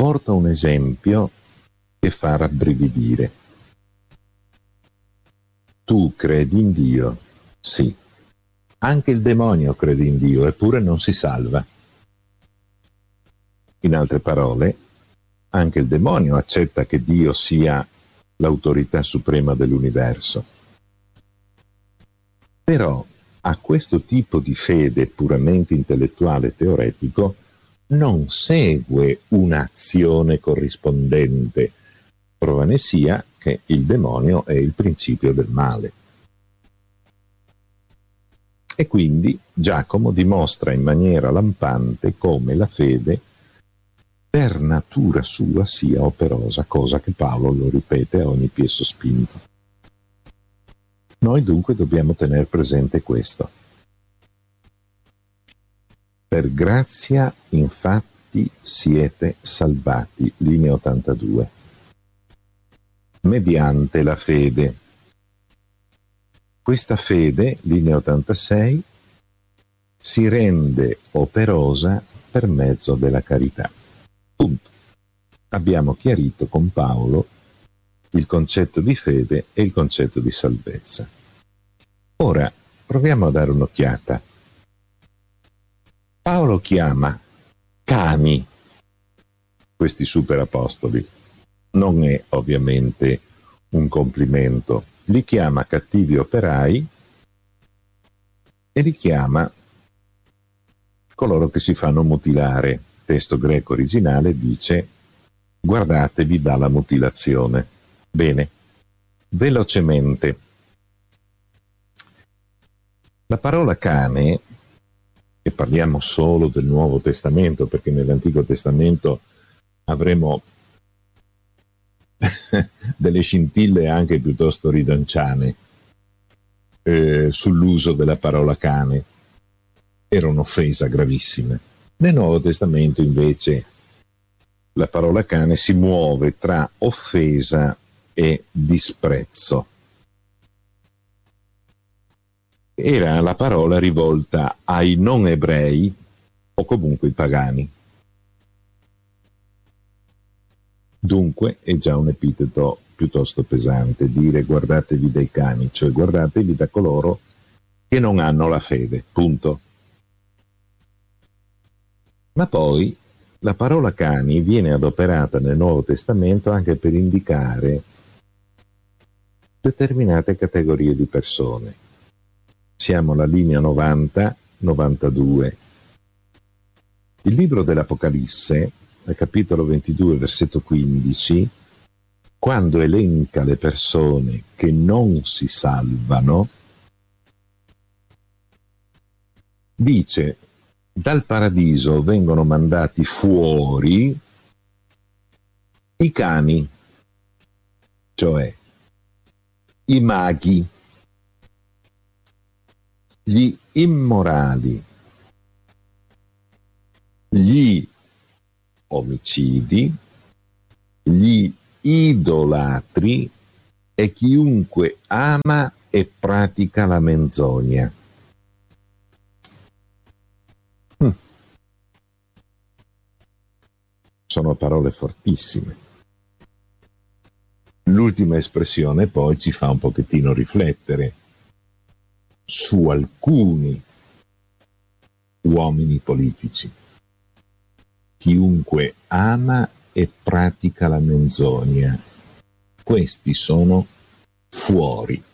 porta un esempio che fa rabbrividire. Tu credi in Dio? Sì. Anche il demonio crede in Dio, eppure non si salva. In altre parole, anche il demonio accetta che Dio sia l'autorità suprema dell'universo. Però a questo tipo di fede puramente intellettuale e teoretico non segue un'azione corrispondente. Prova ne sia che il demonio è il principio del male. E quindi Giacomo dimostra in maniera lampante come la fede per natura sua sia operosa, cosa che Paolo lo ripete a ogni piè sospinto. Noi dunque dobbiamo tenere presente questo. Per grazia infatti siete salvati, linea 82, mediante la fede. Questa fede, linea 86, si rende operosa per mezzo della carità. Punto. Abbiamo chiarito con Paolo il concetto di fede e il concetto di salvezza. Ora proviamo a dare un'occhiata. Paolo chiama cani questi superapostoli. Non è ovviamente un complimento. Li chiama cattivi operai e li chiama coloro che si fanno mutilare. Il testo greco originale dice: guardatevi dalla mutilazione. Bene, velocemente. La parola cane, e parliamo solo del Nuovo Testamento, perché nell'Antico Testamento avremo delle scintille anche piuttosto ridanciane sull'uso della parola cane. Era un'offesa gravissima. Nel Nuovo Testamento invece la parola cane si muove tra offesa e disprezzo. Era la parola rivolta ai non ebrei o comunque ai pagani. Dunque è già un epiteto piuttosto pesante dire guardatevi dai cani, cioè guardatevi da coloro che non hanno la fede, punto. Ma poi la parola cani viene adoperata nel Nuovo Testamento anche per indicare determinate categorie di persone. Siamo alla linea 90-92. Il libro dell'Apocalisse, al capitolo 22, versetto 15, quando elenca le persone che non si salvano, dice: dal paradiso vengono mandati fuori i cani, cioè i maghi, gli immorali, gli omicidi, gli idolatri e chiunque ama e pratica la menzogna. Sono parole fortissime. L'ultima espressione poi ci fa un pochettino riflettere su alcuni uomini politici. Chiunque ama e pratica la menzogna, questi sono fuori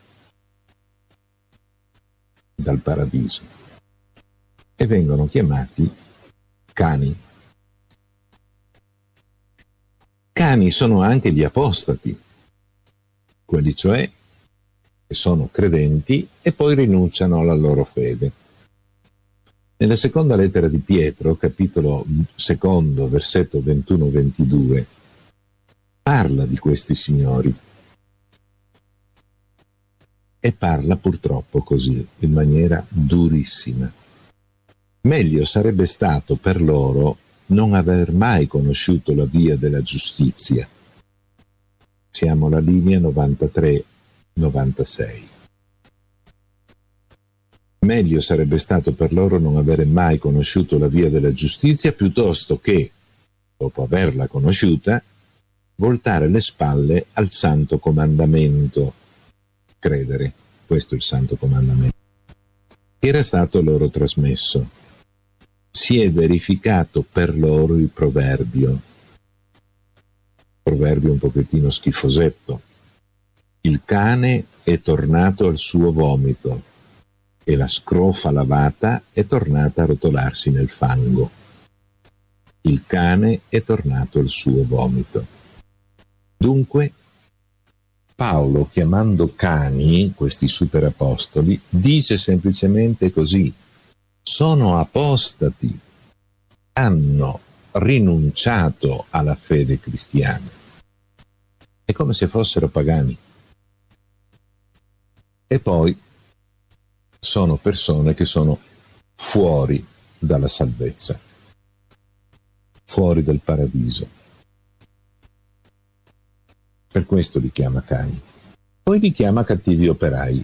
dal paradiso e vengono chiamati cani. Cani sono anche gli apostati, quelli cioè che sono credenti e poi rinunciano alla loro fede. Nella seconda lettera di Pietro, capitolo 2, versetto 21-22, parla di questi signori e parla purtroppo così, in maniera durissima. Meglio sarebbe stato per loro non aver mai conosciuto la via della giustizia. Siamo alla linea 93-96. Meglio sarebbe stato per loro non avere mai conosciuto la via della giustizia piuttosto che dopo averla conosciuta, voltare le spalle al santo comandamento, credere, questo è il santo comandamento, che era stato loro trasmesso. Si è verificato per loro il proverbio un pochettino schifosetto. Il cane è tornato al suo vomito e la scrofa lavata è tornata a rotolarsi nel fango. Il cane è tornato al suo vomito. Dunque, Paolo, chiamando cani questi superapostoli, dice semplicemente così: sono apostati, hanno rinunciato alla fede cristiana. È come se fossero pagani. E poi sono persone che sono fuori dalla salvezza, fuori dal paradiso. Per questo li chiama cani. Poi li chiama cattivi operai.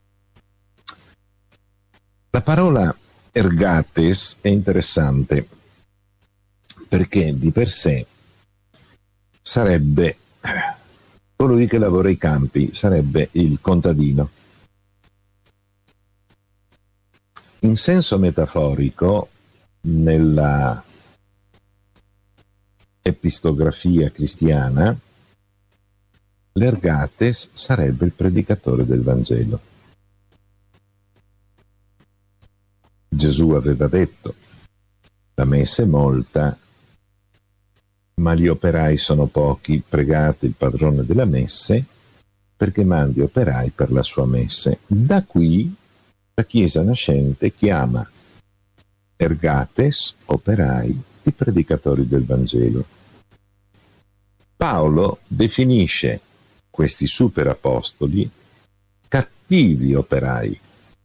La parola ergates è interessante perché di per sé sarebbe colui che lavora i campi, sarebbe il contadino. In senso metaforico, nella epistografia cristiana, l'ergates sarebbe il predicatore del Vangelo. Gesù aveva detto: la messe è molta, ma gli operai sono pochi, pregate il padrone della messe perché mandi operai per la sua messe. Da qui la Chiesa nascente chiama ergates, operai, i predicatori del Vangelo. Paolo definisce questi superapostoli cattivi operai.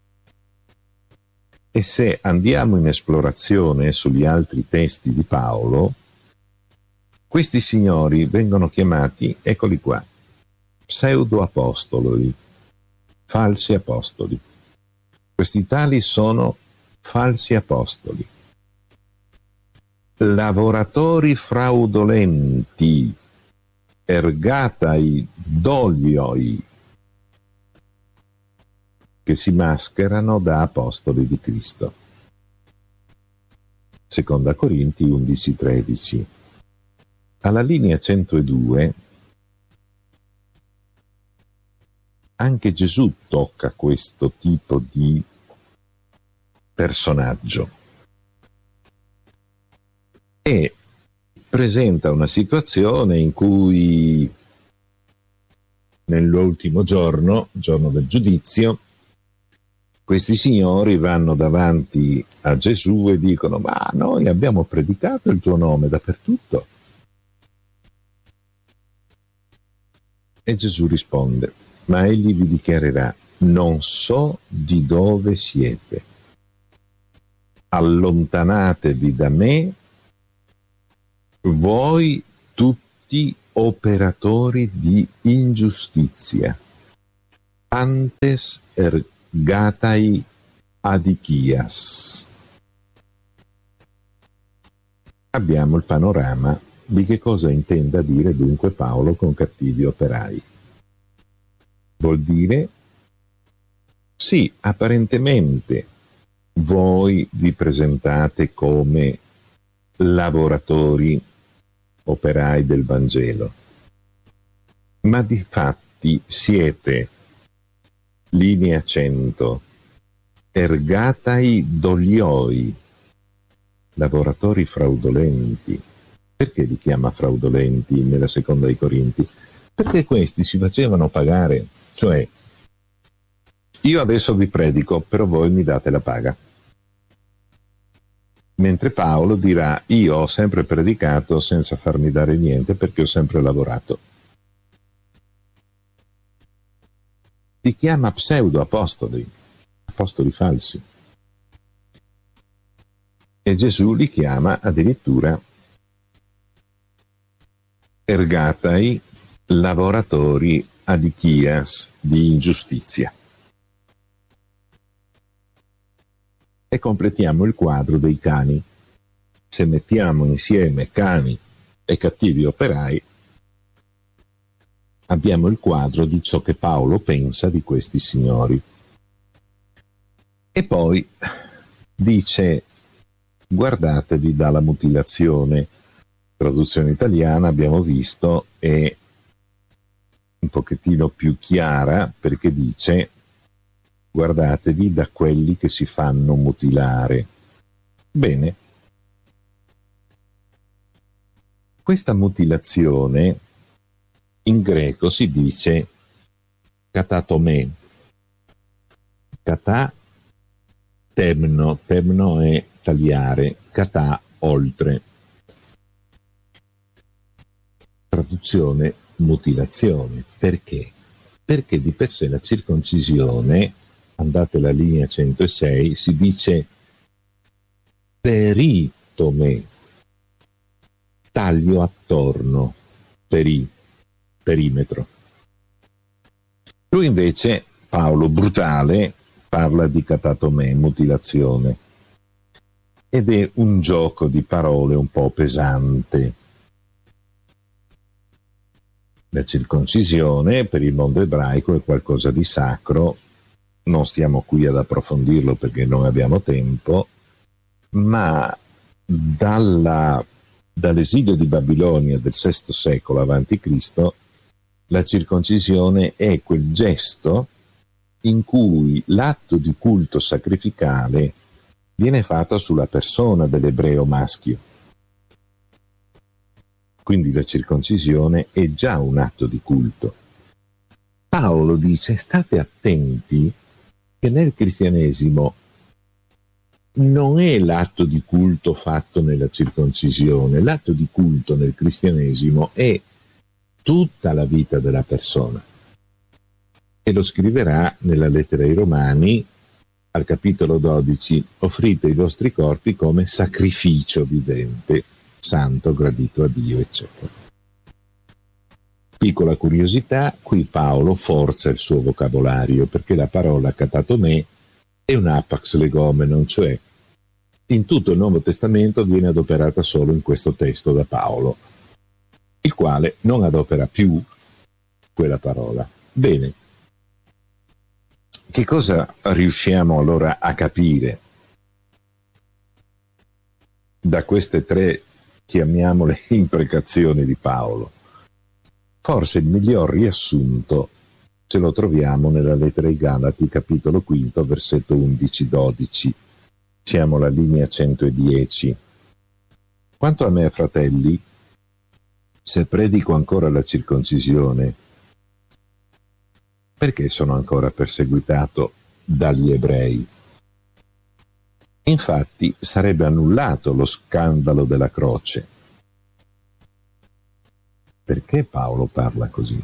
E se andiamo in esplorazione sugli altri testi di Paolo, questi signori vengono chiamati, eccoli qua, pseudo-apostoli, falsi apostoli. Questi tali sono falsi apostoli, lavoratori fraudolenti, ergatai dolioi, che si mascherano da apostoli di Cristo. Seconda Corinti 11:13. Alla linea 102 anche Gesù tocca questo tipo di personaggio e presenta una situazione in cui nell'ultimo giorno del giudizio, questi signori vanno davanti a Gesù e dicono: ma noi abbiamo predicato il tuo nome dappertutto. E Gesù risponde: ma egli vi dichiarerà: non so di dove siete, allontanatevi da me, voi tutti operatori di ingiustizia, antes ergatai adichias. Abbiamo il panorama di che cosa intenda dire dunque Paolo con cattivi operai. Vuol dire, sì, apparentemente voi vi presentate come lavoratori, operai del Vangelo, ma di fatti siete, linea 100, ergatai dolioi, lavoratori fraudolenti. Perché li chiama fraudolenti nella seconda ai Corinti? Perché questi si facevano pagare, cioè io adesso vi predico, però voi mi date la paga. Mentre Paolo dirà: io ho sempre predicato senza farmi dare niente perché ho sempre lavorato. Li chiama pseudo-apostoli, apostoli falsi. E Gesù li chiama addirittura ergatai, lavoratori adichias, di ingiustizia. E completiamo il quadro dei cani. Se mettiamo insieme cani e cattivi operai, abbiamo il quadro di ciò che Paolo pensa di questi signori. E poi dice: guardatevi dalla mutilazione. Traduzione italiana, abbiamo visto, è un pochettino più chiara, perché dice: guardatevi da quelli che si fanno mutilare. Bene, questa mutilazione in greco si dice katatome. Kata, temno è tagliare, kata oltre. Traduzione mutilazione. Perché? Perché di per sé la circoncisione, andate alla linea 106, si dice peritome, taglio attorno, perimetro. Lui invece, Paolo, brutale, parla di katatome, mutilazione, ed è un gioco di parole un po' pesante. La circoncisione per il mondo ebraico è qualcosa di sacro, non stiamo qui ad approfondirlo perché non abbiamo tempo, ma dall'esilio di Babilonia del VI secolo a.C., la circoncisione è quel gesto in cui l'atto di culto sacrificale viene fatto sulla persona dell'ebreo maschio. Quindi la circoncisione è già un atto di culto. Paolo dice: state attenti che nel cristianesimo non è l'atto di culto fatto nella circoncisione, l'atto di culto nel cristianesimo è tutta la vita della persona. E lo scriverà nella lettera ai Romani, al capitolo 12: offrite i vostri corpi come sacrificio vivente, santo, gradito a Dio, eccetera. Piccola curiosità, qui Paolo forza il suo vocabolario, perché la parola katatome è un apax legomenon, cioè in tutto il Nuovo Testamento viene adoperata solo in questo testo da Paolo, il quale non adopera più quella parola. Bene, che cosa riusciamo allora a capire da queste tre, chiamiamole, imprecazioni di Paolo? Forse il miglior riassunto ce lo troviamo nella lettera ai Galati, capitolo 5, versetto 11-12. Siamo alla linea 110. Quanto a me, fratelli, se predico ancora la circoncisione, perché sono ancora perseguitato dagli ebrei? Infatti sarebbe annullato lo scandalo della croce. Perché Paolo parla così?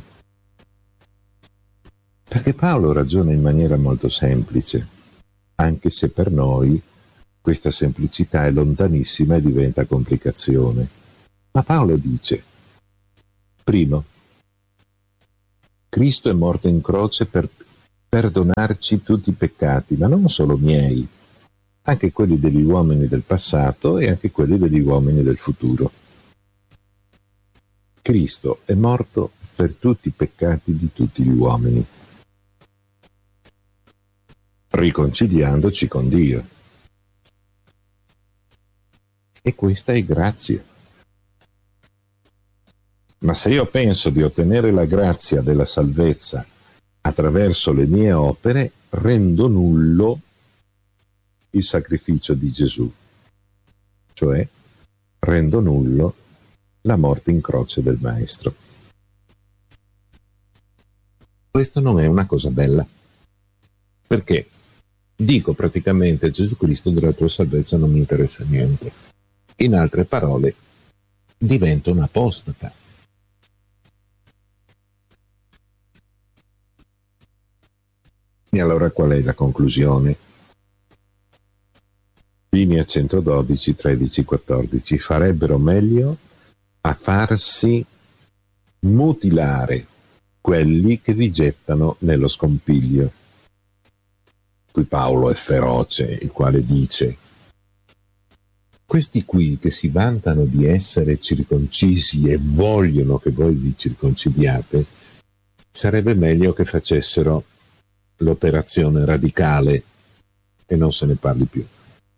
Perché Paolo ragiona in maniera molto semplice, anche se per noi questa semplicità è lontanissima e diventa complicazione. Ma Paolo dice: primo, Cristo è morto in croce per perdonarci tutti i peccati, ma non solo miei, anche quelli degli uomini del passato e anche quelli degli uomini del futuro. Cristo è morto per tutti i peccati di tutti gli uomini, riconciliandoci con Dio. E questa è grazia. Ma se io penso di ottenere la grazia della salvezza attraverso le mie opere, rendo nullo il sacrificio di Gesù, cioè rendo nullo la morte in croce del Maestro. Questo non è una cosa bella, perché dico praticamente: Gesù Cristo della tua salvezza non mi interessa niente. In altre parole, divento un apostata. E allora qual è la conclusione? Linea 112, 13, 14. Farebbero meglio a farsi mutilare quelli che vi gettano nello scompiglio. Qui Paolo è feroce, il quale dice: Questi qui che si vantano di essere circoncisi e vogliono che voi vi circoncidiate, sarebbe meglio che facessero l'operazione radicale e non se ne parli più.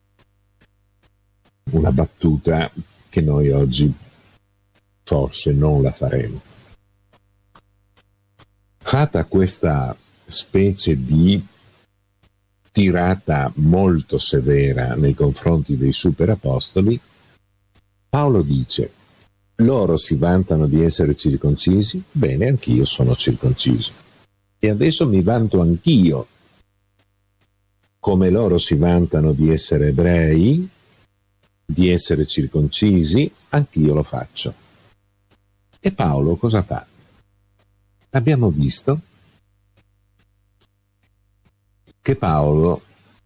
Una battuta che noi oggi forse non la faremo. Fatta questa specie di tirata molto severa nei confronti dei superapostoli, Paolo dice: loro si vantano di essere circoncisi, bene, anch'io sono circonciso. E adesso mi vanto anch'io, come loro si vantano di essere ebrei, di essere circoncisi, anch'io lo faccio. E Paolo cosa fa? Abbiamo visto che Paolo,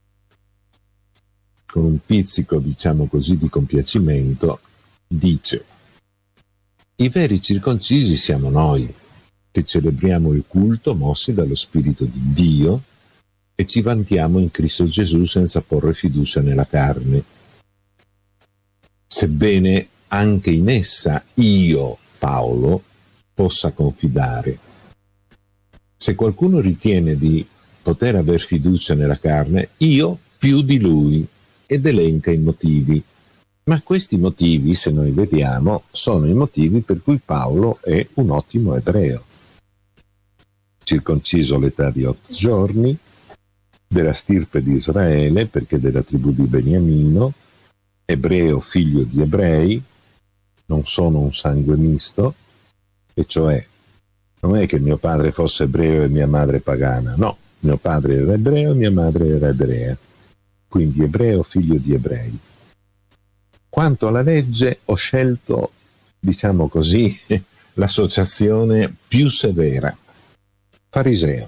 con un pizzico, diciamo così, di compiacimento, dice: i veri circoncisi siamo noi, che celebriamo il culto mossi dallo Spirito di Dio e ci vantiamo in Cristo Gesù senza porre fiducia nella carne, sebbene anche in essa io, Paolo, possa confidare. Se qualcuno ritiene di poter aver fiducia nella carne, io più di lui, ed elenca i motivi. Ma questi motivi, se noi vediamo, sono i motivi per cui Paolo è un ottimo ebreo. Circonciso all'età di 8 giorni, della stirpe di Israele, perché della tribù di Beniamino, ebreo figlio di ebrei, non sono un sangue misto, e cioè non è che mio padre fosse ebreo e mia madre pagana, no, mio padre era ebreo e mia madre era ebrea, quindi ebreo figlio di ebrei. Quanto alla legge ho scelto, diciamo così, l'associazione più severa, fariseo.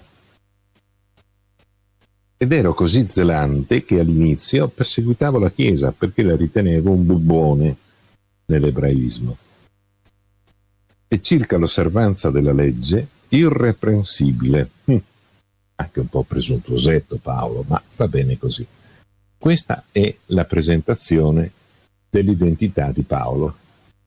Ed ero così zelante che all'inizio perseguitavo la Chiesa perché la ritenevo un bubbone nell'ebraismo. E circa l'osservanza della legge, irreprensibile. Anche un po' presuntuosetto Paolo, ma va bene così. Questa è la presentazione dell'identità di Paolo.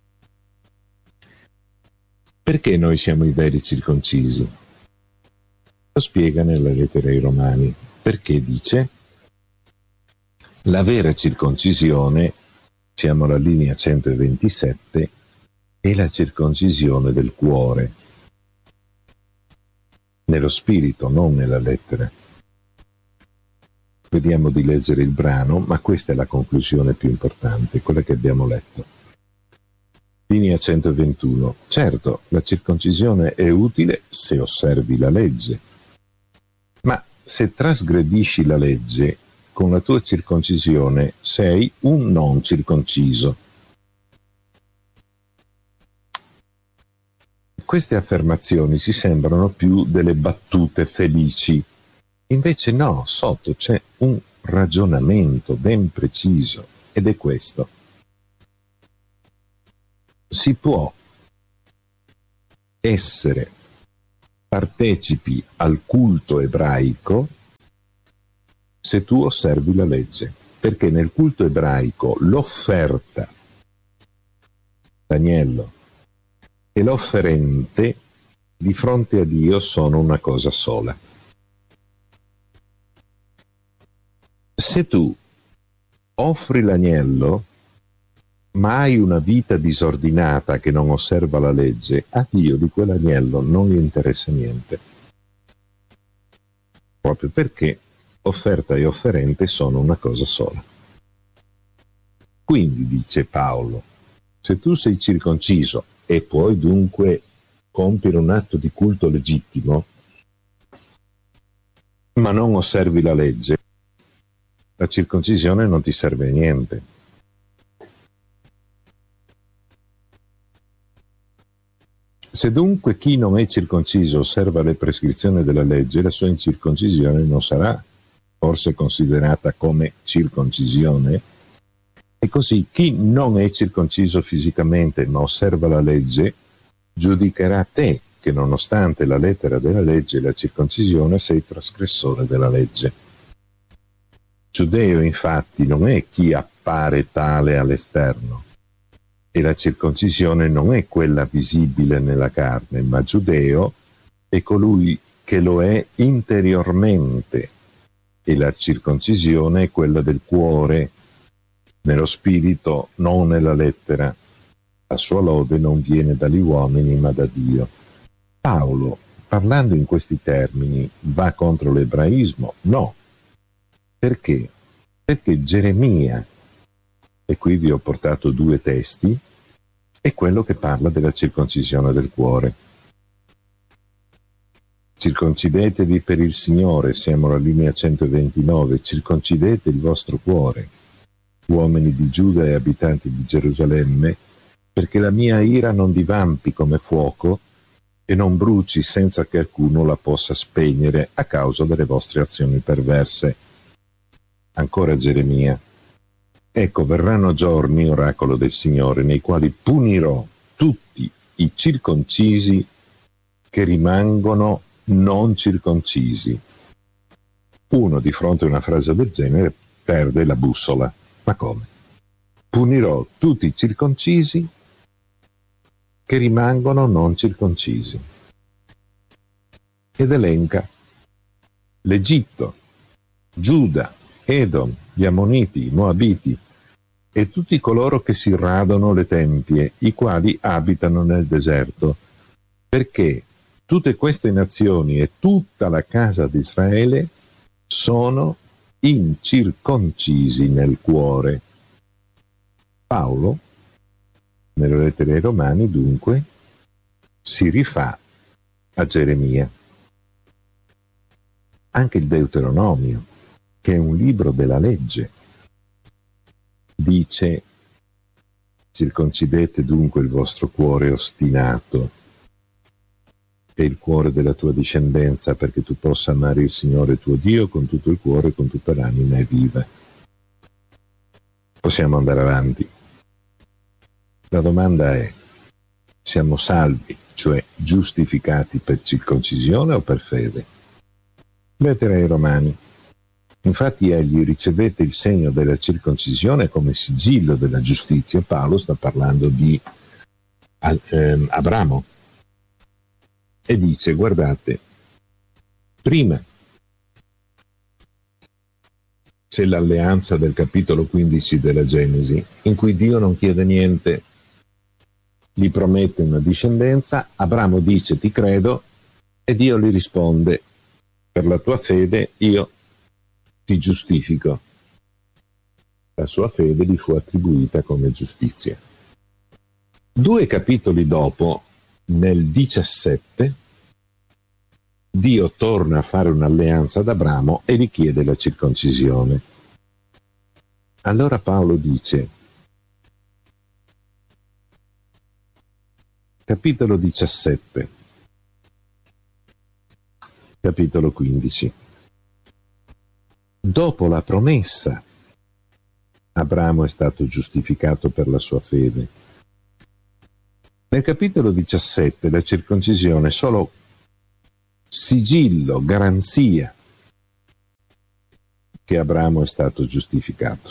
Perché noi siamo i veri circoncisi? Lo spiega nella lettera ai Romani. Perché dice: la vera circoncisione, siamo alla linea 127, è la circoncisione del cuore, nello spirito, non nella lettera. Vediamo di leggere il brano, ma questa è la conclusione più importante, quella che abbiamo letto. Linea 121. Certo, la circoncisione è utile se osservi la legge, ma se trasgredisci la legge, con la tua circoncisione sei un non circonciso. Queste affermazioni ci sembrano più delle battute felici. Invece no, sotto c'è un ragionamento ben preciso, ed è questo. Si può essere partecipi al culto ebraico se tu osservi la legge, perché nel culto ebraico l'offerta, l'agnello, e l'offerente di fronte a Dio sono una cosa sola. Se tu offri l'agnello, ma hai una vita disordinata che non osserva la legge, a Dio di quell'agnello non gli interessa niente. Proprio perché offerta e offerente sono una cosa sola. Quindi, dice Paolo, se tu sei circonciso e puoi dunque compiere un atto di culto legittimo, ma non osservi la legge, la circoncisione non ti serve a niente. Se dunque chi non è circonciso osserva le prescrizioni della legge, la sua incirconcisione non sarà forse considerata come circoncisione? E così chi non è circonciso fisicamente ma osserva la legge, giudicherà te che nonostante la lettera della legge e la circoncisione sei trasgressore della legge. Giudeo infatti non è chi ha appare tale all'esterno. E la circoncisione non è quella visibile nella carne, ma giudeo è colui che lo è interiormente, e la circoncisione è quella del cuore, nello spirito, non nella lettera. La sua lode non viene dagli uomini, ma da Dio. Paolo, parlando in questi termini, va contro l'ebraismo? No. Perché? Perché Geremia, e qui vi ho portato 2 testi, è quello che parla della circoncisione del cuore. Circoncidetevi per il Signore, siamo alla linea 129, circoncidete il vostro cuore, uomini di Giuda e abitanti di Gerusalemme, perché la mia ira non divampi come fuoco e non bruci senza che alcuno la possa spegnere a causa delle vostre azioni perverse. Ancora Geremia. Ecco, verranno giorni, oracolo del Signore, nei quali punirò tutti i circoncisi che rimangono non circoncisi. Uno di fronte a una frase del genere perde la bussola. Ma come? Punirò tutti i circoncisi che rimangono non circoncisi. Ed elenca l'Egitto, Giuda, Edom, gli Ammoniti, i Moabiti e tutti coloro che si radono le tempie, i quali abitano nel deserto, perché tutte queste nazioni e tutta la casa di Israele sono incirconcisi nel cuore. Paolo, nelle lettere ai Romani, dunque, si rifà a Geremia. Anche il Deuteronomio, che è un libro della legge, dice: circoncidete dunque il vostro cuore ostinato e il cuore della tua discendenza, perché tu possa amare il Signore tuo Dio con tutto il cuore, con tutta l'anima e viva. Possiamo andare avanti. La domanda è: siamo salvi, cioè giustificati per circoncisione o per fede? Lettera ai Romani. Infatti egli ricevette il segno della circoncisione come sigillo della giustizia. Paolo sta parlando di Abramo e dice: guardate, prima c'è l'alleanza del capitolo 15 della Genesi, in cui Dio non chiede niente, gli promette una discendenza, Abramo dice ti credo e Dio gli risponde: per la tua fede io ti giustifico. La sua fede gli fu attribuita come giustizia. 2 capitoli dopo, nel 17, Dio torna a fare un'alleanza ad Abramo e gli chiede la circoncisione. Allora Paolo dice, capitolo 17, capitolo 15. Dopo la promessa, Abramo è stato giustificato per la sua fede. Nel capitolo 17 la circoncisione è solo sigillo, garanzia che Abramo è stato giustificato.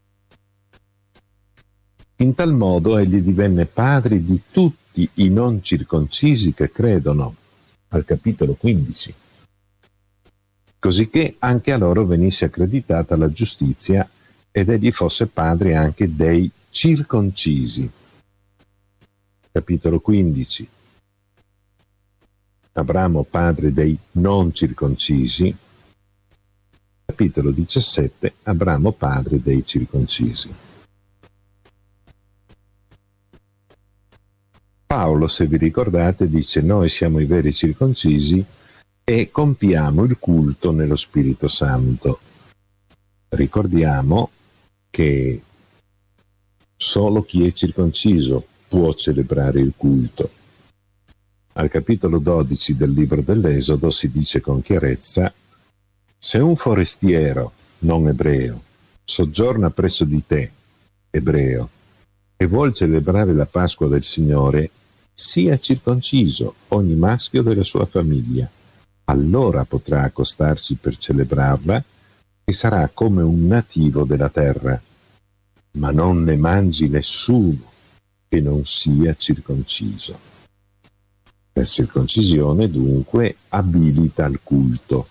In tal modo egli divenne padre di tutti i non circoncisi che credono, al capitolo 15, cosicché anche a loro venisse accreditata la giustizia ed egli fosse padre anche dei circoncisi. Capitolo 15. Abramo padre dei non circoncisi. Capitolo 17. Abramo padre dei circoncisi. Paolo, se vi ricordate, dice: noi siamo i veri circoncisi e compiamo il culto nello Spirito Santo. Ricordiamo che solo chi è circonciso può celebrare il culto. Al capitolo 12 del libro dell'Esodo si dice con chiarezza: se un forestiero non ebreo soggiorna presso di te, ebreo, e vuol celebrare la Pasqua del Signore, sia circonciso ogni maschio della sua famiglia. Allora potrà accostarsi per celebrarla e sarà come un nativo della terra. ma non ne mangi nessuno che non sia circonciso. La circoncisione dunque abilita al culto.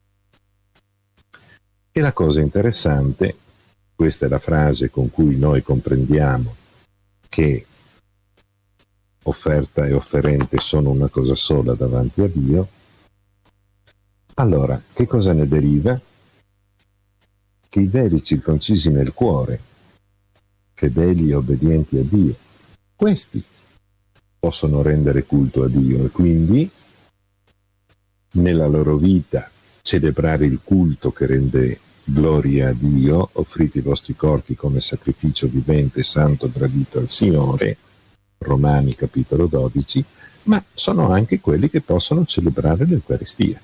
E la cosa interessante, questa è la frase con cui noi comprendiamo che offerta e offerente sono una cosa sola davanti a Dio. Allora, che cosa ne deriva? Che i veri circoncisi nel cuore, fedeli e obbedienti a Dio, questi possono rendere culto a Dio e quindi nella loro vita celebrare il culto che rende gloria a Dio, offrite i vostri corpi come sacrificio vivente, santo, gradito al Signore, Romani capitolo 12, ma sono anche quelli che possono celebrare l'Eucaristia.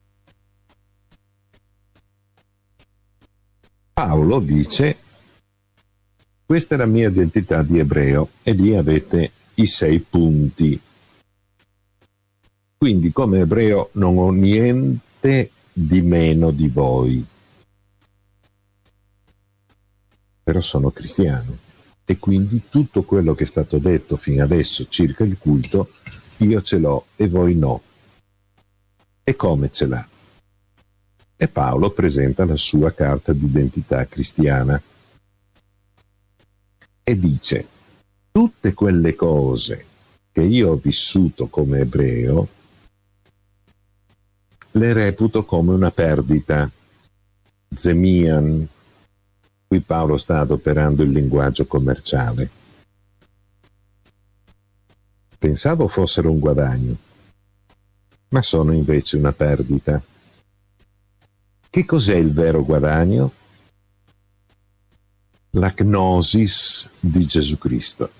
Paolo dice: questa è la mia identità di ebreo, e lì avete i 6 punti. Quindi come ebreo non ho niente di meno di voi, però sono cristiano e quindi tutto quello che è stato detto fino adesso circa il culto io ce l'ho e voi no. E come ce l'ha? E Paolo presenta la sua carta d'identità cristiana e dice: tutte quelle cose che io ho vissuto come ebreo le reputo come una perdita. Zemian. Qui Paolo sta adoperando il linguaggio commerciale. Pensavo fossero un guadagno, ma sono invece una perdita. Che cos'è il vero guadagno? La gnosis di Gesù Cristo.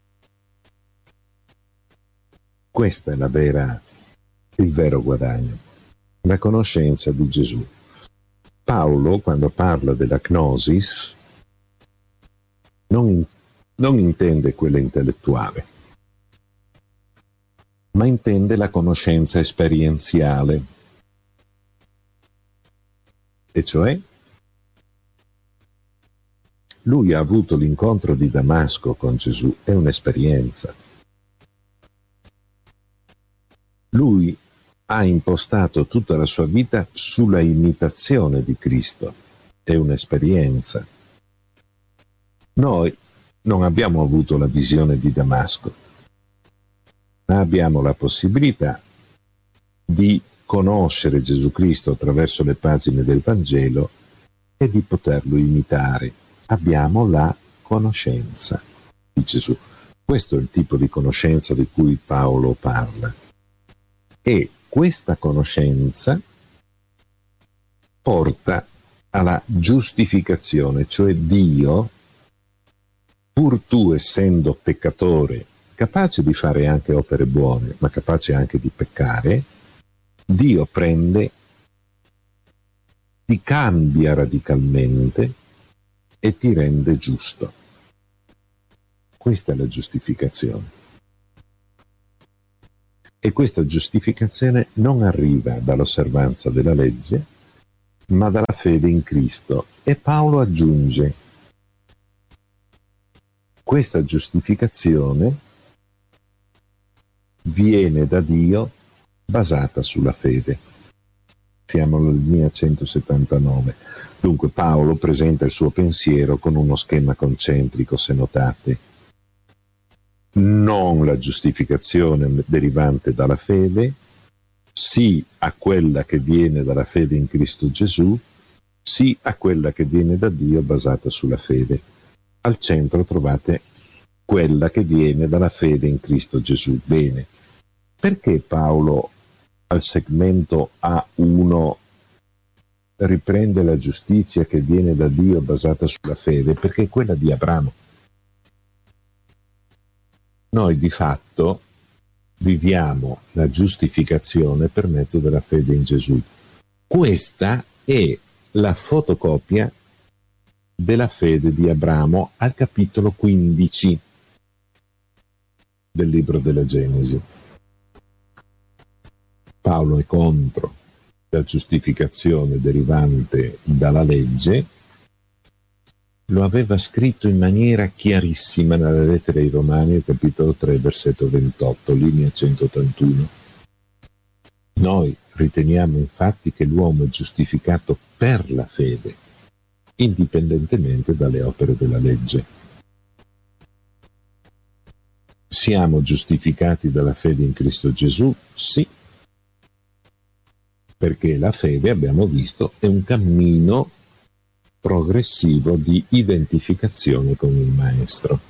Questo è il vero guadagno, la conoscenza di Gesù. Paolo, quando parla della gnosis, non intende quella intellettuale, ma intende la conoscenza esperienziale. E cioè, lui ha avuto l'incontro di Damasco con Gesù, è un'esperienza. Lui ha impostato tutta la sua vita sulla imitazione di Cristo, è un'esperienza. Noi non abbiamo avuto la visione di Damasco, ma abbiamo la possibilità di conoscere Gesù Cristo attraverso le pagine del Vangelo e di poterlo imitare. Abbiamo la conoscenza di Gesù. Questo è il tipo di conoscenza di cui Paolo parla. E questa conoscenza porta alla giustificazione, cioè Dio, pur tu essendo peccatore, capace di fare anche opere buone, ma capace anche di peccare, Dio prende, ti cambia radicalmente e ti rende giusto. Questa è la giustificazione. E questa giustificazione non arriva dall'osservanza della legge, ma dalla fede in Cristo. E Paolo aggiunge: questa giustificazione viene da Dio basata sulla fede. Siamo alla linea 179. Dunque Paolo presenta il suo pensiero con uno schema concentrico, se notate. Non la giustificazione derivante dalla fede, sì a quella che viene dalla fede in Cristo Gesù, sì a quella che viene da Dio basata sulla fede. Al centro trovate quella che viene dalla fede in Cristo Gesù. Bene, perché Paolo al segmento A1 riprende la giustizia che viene da Dio basata sulla fede? Perché è quella di Abramo. Noi di fatto viviamo la giustificazione per mezzo della fede in Gesù. Questa è la fotocopia della fede di Abramo al capitolo 15 del libro della Genesi. Paolo è contro la giustificazione derivante dalla legge lo aveva scritto in maniera chiarissima nella lettera ai Romani, capitolo 3, versetto 28, linea 181. Noi riteniamo infatti che l'uomo è giustificato per la fede, indipendentemente dalle opere della legge. Siamo giustificati dalla fede in Cristo Gesù? Sì, perché la fede, abbiamo visto, è un cammino progressivo di identificazione con il Maestro.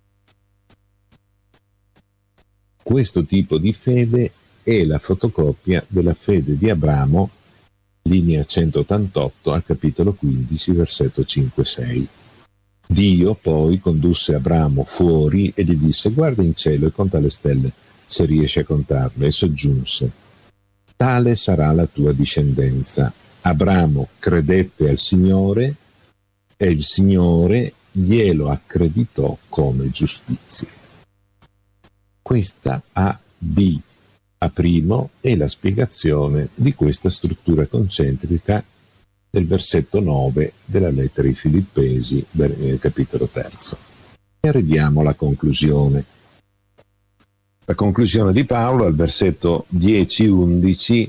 Questo tipo di fede è la fotocopia della fede di Abramo, linea 188 al capitolo 15, versetto 5-6. Dio poi condusse Abramo fuori e gli disse: guarda in cielo e conta le stelle, se riesci a contarle, e soggiunse: tale sarà la tua discendenza. Abramo credette al Signore e il Signore glielo accreditò come giustizia. Questa AB A' è la spiegazione di questa struttura concentrica del versetto 9 della lettera ai Filippesi del capitolo 3. E arriviamo alla conclusione. La conclusione di Paolo al versetto 10-11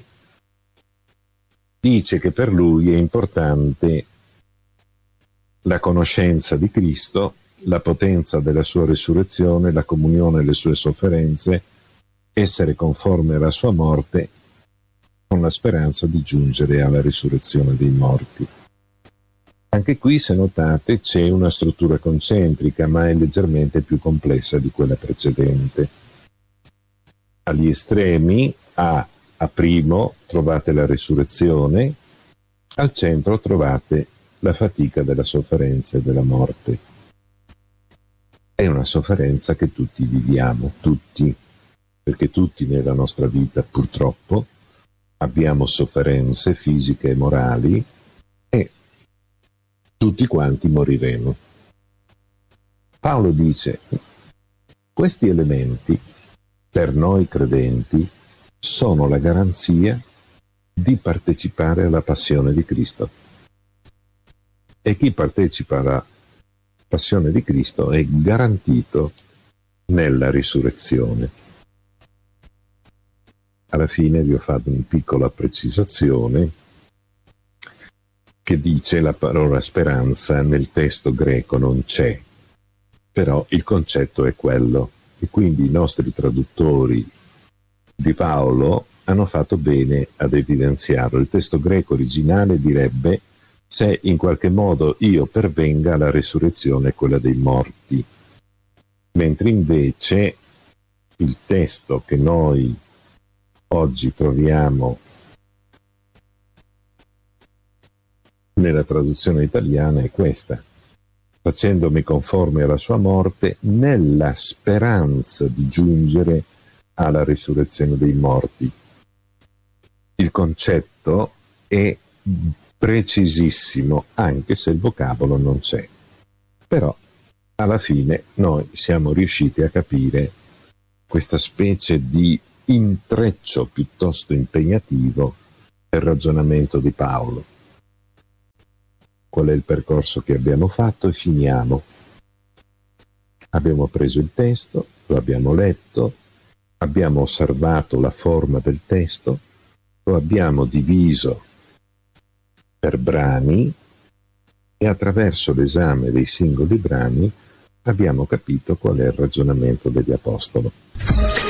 dice che per lui è importante la conoscenza di Cristo, la potenza della sua risurrezione, la comunione delle sue sofferenze, essere conforme alla sua morte con la speranza di giungere alla risurrezione dei morti. Anche qui, se notate, c'è una struttura concentrica, ma è leggermente più complessa di quella precedente. Agli estremi, a primo, trovate la risurrezione, al centro trovate la fatica della sofferenza e della morte. È una sofferenza che tutti viviamo, tutti, perché tutti nella nostra vita, purtroppo, abbiamo sofferenze fisiche e morali e tutti quanti moriremo. Paolo dice: questi elementi, per noi credenti, sono la garanzia di partecipare alla passione di Cristo. E chi partecipa alla passione di Cristo è garantito nella risurrezione. Alla fine vi ho fatto una piccola precisazione che dice la parola speranza nel testo greco non c'è, però il concetto è quello, e quindi i nostri traduttori di Paolo hanno fatto bene ad evidenziarlo. Il testo greco originale direbbe: se in qualche modo io pervenga, la risurrezione è quella dei morti, mentre invece il testo che noi oggi troviamo nella traduzione italiana è questa: facendomi conforme alla sua morte nella speranza di giungere alla risurrezione dei morti. Il concetto è precisissimo, anche se il vocabolo non c'è. Però alla fine noi siamo riusciti a capire questa specie di intreccio piuttosto impegnativo del ragionamento di Paolo. Qual è il percorso che abbiamo fatto? E finiamo. Abbiamo preso il testo, lo abbiamo letto, abbiamo osservato la forma del testo, lo abbiamo diviso per brani e attraverso l'esame dei singoli brani abbiamo capito qual è il ragionamento degli apostoli.